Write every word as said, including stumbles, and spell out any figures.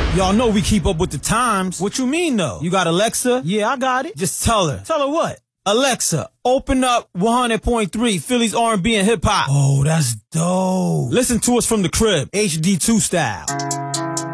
Y'all know we keep up with the times. What you mean, though? You got Alexa? Yeah, I got it. Just tell her. Tell her what? Alexa, open up one hundred point three Philly's R and B and hip hop. Oh, that's dope. Listen to us from the crib, H D two style.